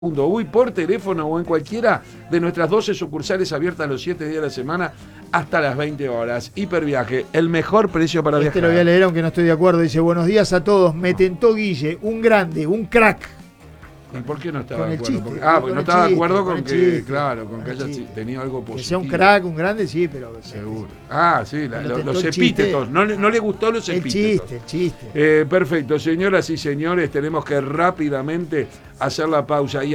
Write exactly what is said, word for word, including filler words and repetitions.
Uy, por teléfono o en cualquiera de nuestras doce sucursales abiertas los siete días de la semana hasta las veinte horas. Hiperviaje, el mejor precio para este viajar. Lo voy a leer aunque no estoy de acuerdo. Dice, buenos días a todos. Me tentó Guille, un grande, un crack. ¿Y por qué no estaba Con de el acuerdo? chiste, Porque, ah, porque con no el estaba de chiste, acuerdo con con el que, chiste, claro, con con que el haya chiste. tenido algo Que positivo. sea un crack, un grande, sí, pero... Seguro. Ah, sí, la, Lo lo- tentó los el chiste. epítetos. No, le- no le gustó los El epítetos. chiste, el chiste. Eh, perfecto, señoras y señores, tenemos que rápidamente hacer la pausa. Y